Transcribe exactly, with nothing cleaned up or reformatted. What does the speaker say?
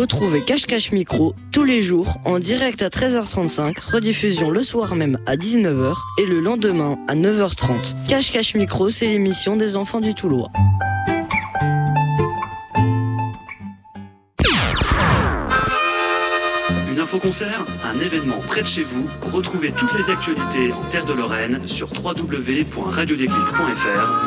Retrouvez Cache Cache Micro tous les jours en direct à treize heures trente-cinq, rediffusion le soir même à dix-neuf heures et le lendemain à neuf heures trente. Cache Cache Micro, c'est l'émission des enfants du Toulois. Une info-concert, un événement près de chez vous. Retrouvez toutes les actualités en Terre de Lorraine sur w w w point radio déclic point f r.